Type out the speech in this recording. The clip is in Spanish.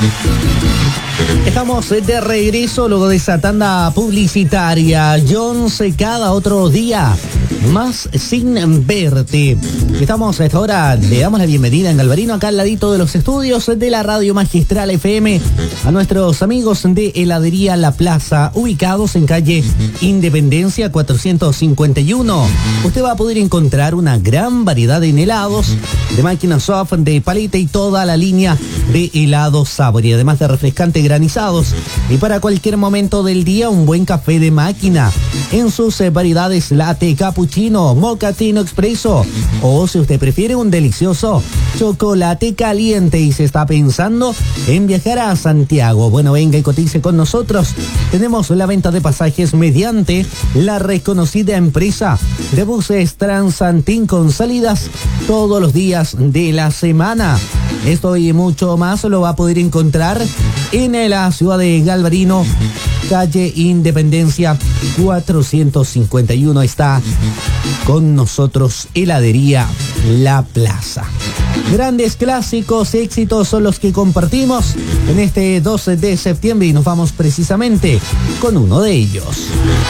Estamos de regreso luego de esa tanda publicitaria. Jones, cada otro día más sin verte. Estamos a esta hora, le damos la bienvenida en Galvarino, acá al ladito de los estudios de la Radio Magistral FM, a nuestros amigos de Heladería La Plaza, ubicados en calle Independencia 451. Usted va a poder encontrar una gran variedad en helados, de máquinas soft, de paleta y toda la línea de helados Sabori, además de refrescantes granizados. Y para cualquier momento del día, un buen café de máquina en sus variedades latte, cappuccino, mochaccino expreso, o si usted prefiere un delicioso chocolate caliente y se está pensando en viajar a Santiago, bueno, venga y cotice con nosotros. Tenemos la venta de pasajes mediante la reconocida empresa de buses Transantin con salidas todos los días de la semana. Esto y mucho más lo va a poder encontrar en la ciudad de Galvarino, calle Independencia 451. Está con nosotros Heladería La Plaza. Grandes clásicos, éxitos son los que compartimos en este 12 de septiembre y nos vamos precisamente con uno de ellos.